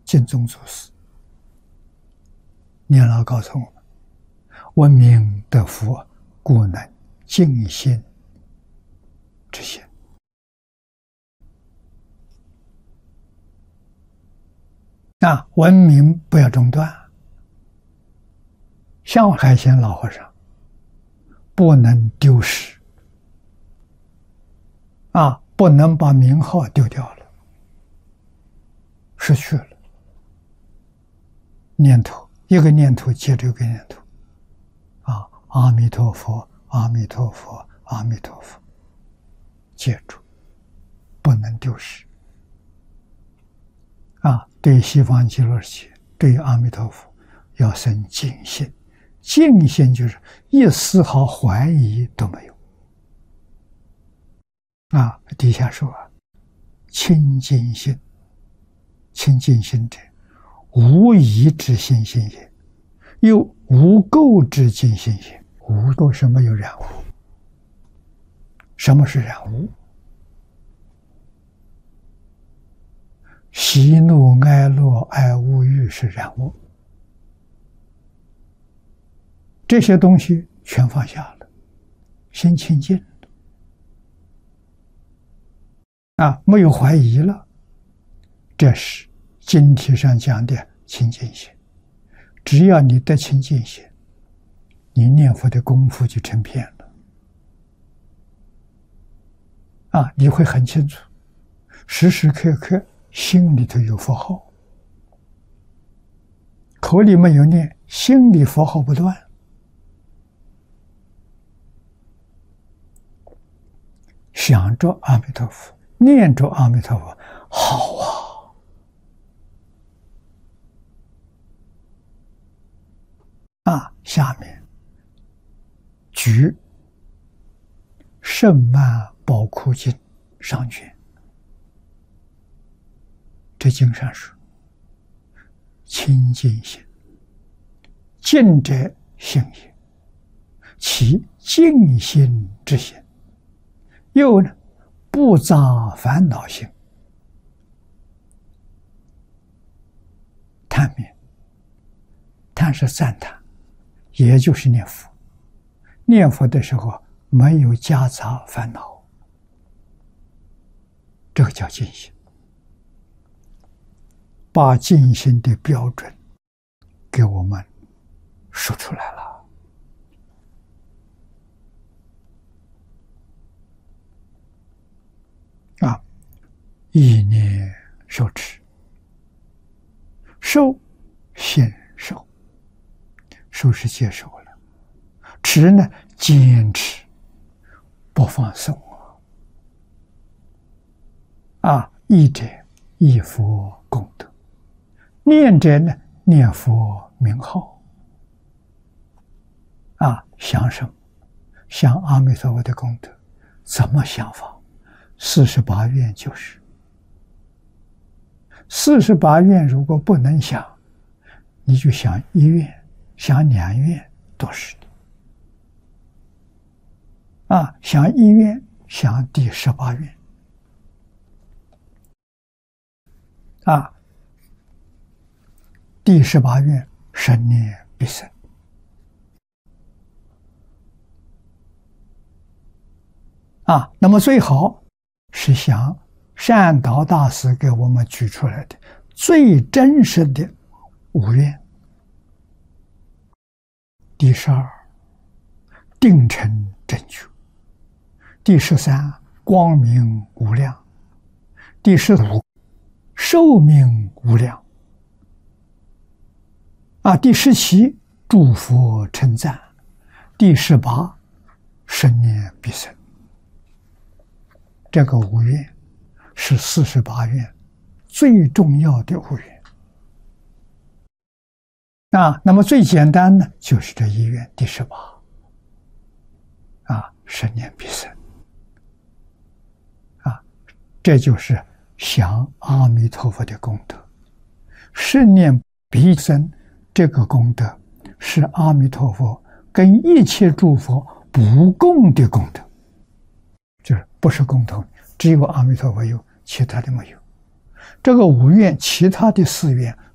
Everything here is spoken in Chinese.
净宗祖师念老告诉我们：闻名得福，故能尽心之心。闻名不要中断。像海鲜老和尚，不能丢失不能把名号丢掉了，失去了。念头一个念头接着一个念头，阿弥陀佛，阿弥陀佛，阿弥陀佛，记住，不能丢失。对西方极乐世界，对阿弥陀佛，要生净心。净心就是一丝毫怀疑都没有。底下说清净心，清净心者，无疑之心心也，又无垢之净心也。无垢是没有染污。什么是染污？喜怒哀乐爱恶欲是染污，这些东西全放下了，心清净了，没有怀疑了。这是经题上讲的清净心。只要你得清净心，你念佛的功夫就成片了。你会很清楚，时时刻刻心里头有佛号，口里没有念，心里佛号不断。想着阿弥陀佛，念着阿弥陀佛，好下面举《胜曼宝库经》上卷，这经上说：清净心，净者性也，其净心之心。又呢，不杂烦恼心。叹名，叹是赞叹，也就是念佛。念佛的时候没有夹杂烦恼，这个叫净心。把净心的标准给我们说出来了。意念受持，受先受，受是接受了，持呢坚持不放松意者忆佛功德，念者呢念佛名号想什么？想阿弥陀佛的功德。怎么想法？48愿就是。48愿如果不能想，你就想1愿，想2愿都是的。想1愿，想第18愿。第18愿，生念必生。那么最好是想善导大师给我们举出来的最真实的5愿。第12，定成正觉；第13，光明无量；第15，寿命无量；第17，诸佛称赞；第18，生念必生。这个5愿是48愿最重要的5愿。那么最简单的就是这1愿第18，生念必生。这就是想阿弥陀佛的功德，生念必生。这个功德是阿弥陀佛跟一切诸佛不共的功德，就是不是共同，只有阿弥陀佛有，其他的没有。 这个五愿，其他的4愿